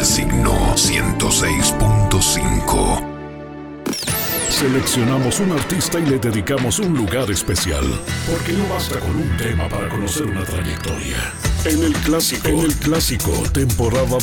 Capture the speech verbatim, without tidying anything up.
el signo ciento seis punto cinco. Seleccionamos un artista y le dedicamos un lugar especial, porque no basta con un tema para conocer una trayectoria. En el clásico, en el clásico, temporada